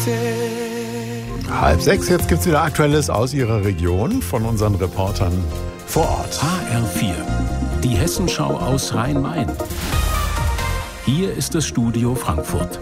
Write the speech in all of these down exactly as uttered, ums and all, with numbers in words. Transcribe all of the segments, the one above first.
Halb sechs, jetzt gibt es wieder Aktuelles aus Ihrer Region von unseren Reportern vor Ort. H R vier, die Hessenschau aus Rhein-Main. Hier ist das Studio Frankfurt.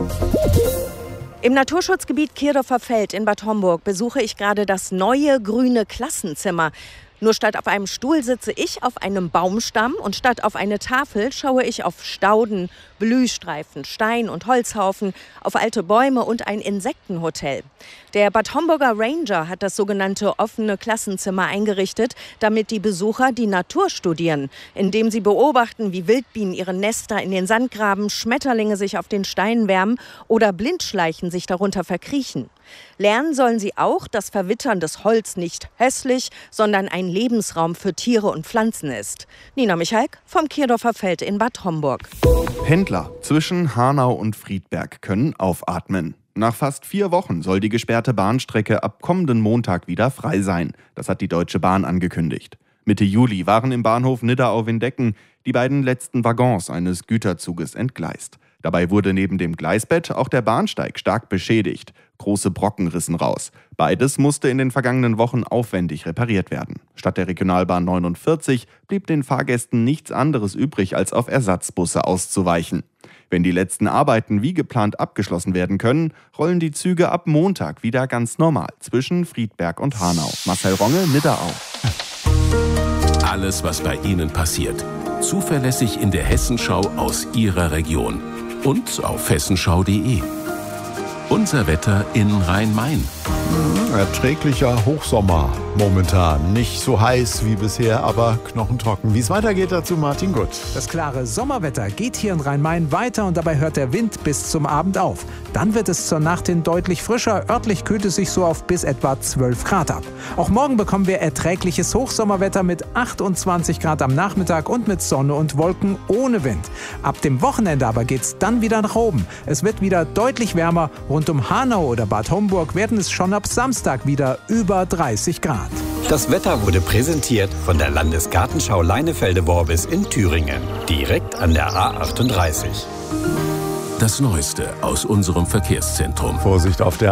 Im Naturschutzgebiet Kirdorfer Feld in Bad Homburg besuche ich gerade das neue grüne Klassenzimmer. Nur statt auf einem Stuhl sitze ich auf einem Baumstamm und statt auf eine Tafel schaue ich auf Stauden, Blühstreifen, Stein- und Holzhaufen, auf alte Bäume und ein Insektenhotel. Der Bad Homburger Ranger hat das sogenannte offene Klassenzimmer eingerichtet, damit die Besucher die Natur studieren, indem sie beobachten, wie Wildbienen ihre Nester in den Sand graben, Schmetterlinge sich auf den Steinen wärmen oder Blindschleichen sich darunter verkriechen. Lernen sollen sie auch, dass verwitterndes Holz nicht hässlich, sondern ein Lebensraum für Tiere und Pflanzen ist. Nina Michalk vom Kirdorfer Feld in Bad Homburg. Pendler zwischen Hanau und Friedberg können aufatmen. Nach fast vier Wochen soll die gesperrte Bahnstrecke ab kommenden Montag wieder frei sein. Das hat die Deutsche Bahn angekündigt. Mitte Juli waren im Bahnhof Nidderau-Windecken die beiden letzten Waggons eines Güterzuges entgleist. Dabei wurde neben dem Gleisbett auch der Bahnsteig stark beschädigt. Große Brocken rissen raus. Beides musste in den vergangenen Wochen aufwendig repariert werden. Statt der Regionalbahn neunundvierzig blieb den Fahrgästen nichts anderes übrig, als auf Ersatzbusse auszuweichen. Wenn die letzten Arbeiten wie geplant abgeschlossen werden können, rollen die Züge ab Montag wieder ganz normal zwischen Friedberg und Hanau. Marcel Ronge, Nidderau. Alles, was bei Ihnen passiert. Zuverlässig in der Hessenschau aus Ihrer Region. Und auf hessenschau punkt de. Unser Wetter in Rhein-Main. Erträglicher Hochsommer momentan. Nicht so heiß wie bisher, aber knochentrocken. Wie es weitergeht, dazu Martin Gutt. Das klare Sommerwetter geht hier in Rhein-Main weiter und dabei hört der Wind bis zum Abend auf. Dann wird es zur Nacht hin deutlich frischer. Örtlich kühlt es sich so auf bis etwa zwölf Grad ab. Auch morgen bekommen wir erträgliches Hochsommerwetter mit achtundzwanzig Grad am Nachmittag und mit Sonne und Wolken ohne Wind. Ab dem Wochenende aber geht's dann wieder nach oben. Es wird wieder deutlich wärmer. Rund um Hanau oder Bad Homburg werden es schon ab Samstag wieder über dreißig Grad. Das Wetter wurde präsentiert von der Landesgartenschau Leinefelde-Worbis in Thüringen, direkt an der A achtunddreißig. Das Neueste aus unserem Verkehrszentrum. Vorsicht auf der